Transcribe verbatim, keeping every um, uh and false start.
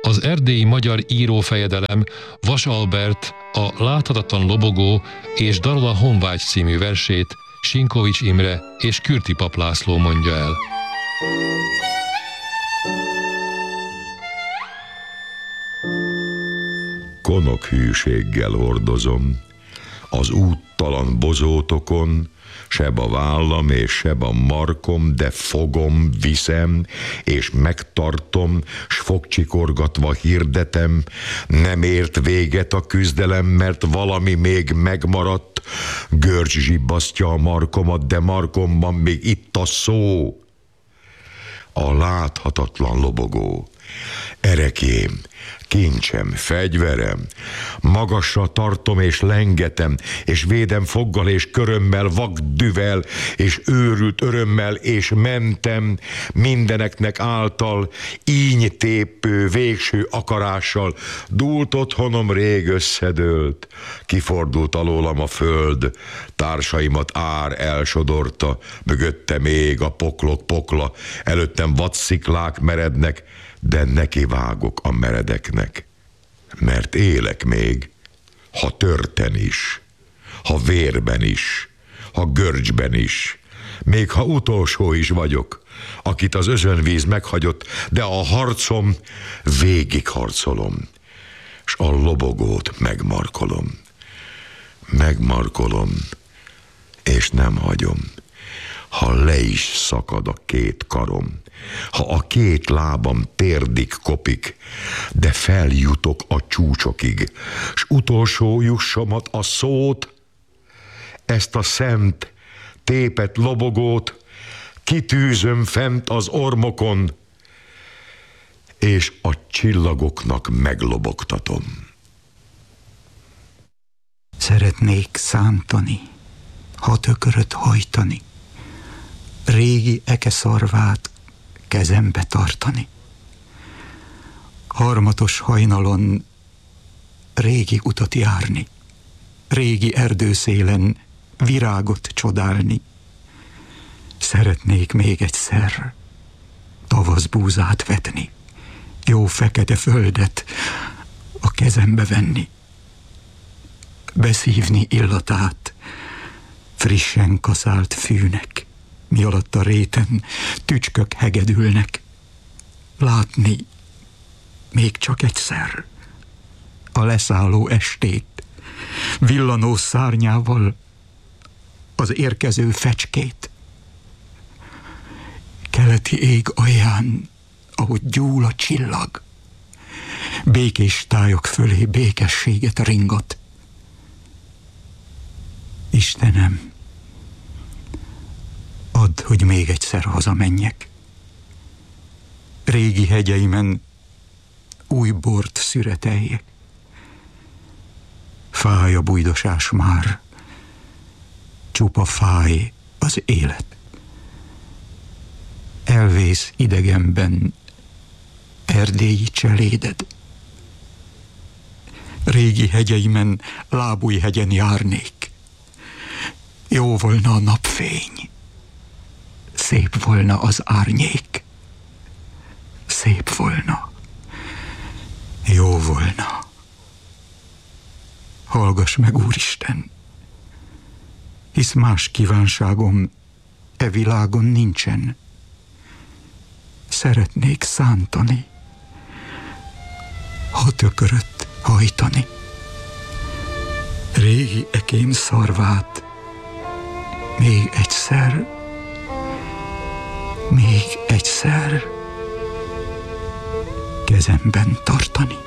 Az erdélyi magyar írófejedelem Vas Albert a Láthatatlan lobogó és Dalol a honvágy című versét Sinkovics Imre és Kürti Pap László mondja el. Konok hűséggel hordozom az úttalan bozótokon, seb a vállam és seb a markom, de fogom, viszem, és megtartom, s fogcsikorgatva hirdetem, nem ért véget a küzdelem, mert valami még megmaradt, görcs zsibbasztja a markomat, de markomban még itt a szó. A láthatatlan lobogó, erekém, kincsem, fegyverem, magasra tartom és lengetem, és védem foggal és körömmel, vakdüvel, és őrült örömmel, és mentem mindeneknek által, ínystépő, végső akarással, dúlt otthonom rég összedőlt, kifordult alólam a föld, társaimat ár elsodorta, mögöttem ég a poklok pokla, előttem vadsziklák merednek, de nekivágok a meredeknek, mert élek még, ha törten is, ha vérben is, ha görcsben is, még ha utolsó is vagyok, akit az özönvíz meghagyott, de a harcom végig harcolom, s a lobogót megmarkolom. Megmarkolom, és nem hagyom, ha le is szakad a két karom, ha a két lábam térdig kopik, de feljutok a csúcsokig, s utolsó jussomat a szót, ezt a szent, tépet lobogót kitűzöm fent az ormokon, és a csillagoknak meglobogtatom. Szeretnék szántani, ha tököröt hajtani, régi ekeszarvát kezembe tartani. Harmatos hajnalon régi utat járni, régi erdőszélen virágot csodálni. Szeretnék még egyszer tavasz búzát vetni, jó fekete földet a kezembe venni, beszívni illatát frissen kaszált fűnek, mi alatt a réten tücskök hegedülnek, látni még csak egyszer a leszálló estét, villanó szárnyával az érkező fecskét, keleti ég alján, ahogy gyúl a csillag, békés tájok fölé békességet ringat. Istenem, add, hogy még egyszer hazamenjek. Régi hegyeimen új bort szüreteljek. Fáj a bujdosás már, csupa fáj az élet. Elvész idegenben erdélyi cseléded. Régi hegyeimen Lábújhegyen járnék. Jó volna a napfény, szép volna az árnyék, szép volna, jó volna. Hallgass meg, Úristen, hisz más kívánságom e világon nincsen. Szeretnék szántani, ha tököröt hajtani, régi ekém szarvát még egyszer, még egyszer kezemben tartani.